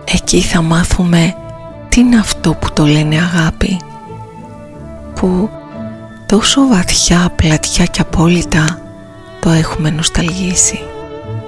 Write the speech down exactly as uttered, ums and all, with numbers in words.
Εκεί θα μάθουμε τι είναι αυτό που το λένε αγάπη, που τόσο βαθιά, πλατιά και απόλυτα το έχουμε νοσταλγήσει.